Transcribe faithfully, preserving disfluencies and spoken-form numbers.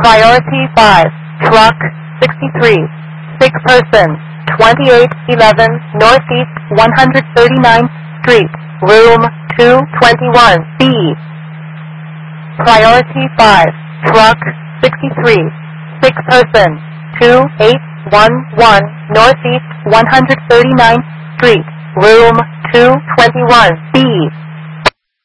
Priority five, truck sixty-three, sick person, twenty-eight eleven Northeast one hundred thirty-ninth Street, room two twenty-one B. Priority five, truck sixty-three, sick person, two eight one one Northeast one hundred thirty-ninth Street, room two twenty-one B.